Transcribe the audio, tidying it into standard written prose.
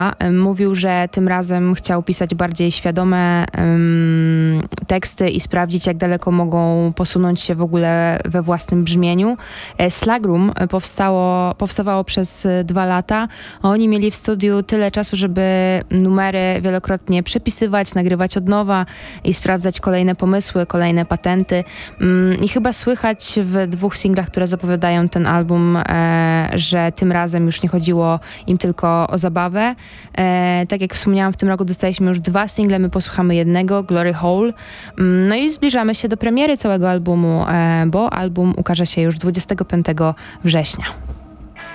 Mówił, że tym razem chciał pisać bardziej świadome teksty i sprawdzić, jak daleko mogą posunąć się w ogóle we własnym brzmieniu. Slug Room powstawało przez 2 lata. Oni mieli w studiu tyle czasu, żeby numery wielokrotnie przepisywać, nagrywać od nowa i sprawdzać kolejne pomysły, kolejne patenty. I chyba słychać w 2 singlach, które zapowiadają ten album, że tym razem już nie chodziło im tylko o zabawę. Tak jak wspomniałam, w tym roku dostaliśmy już 2 single, my posłuchamy jednego, Glory Hole. No i zbliżamy się do premiery całego albumu, bo album ukaże się już 25 września.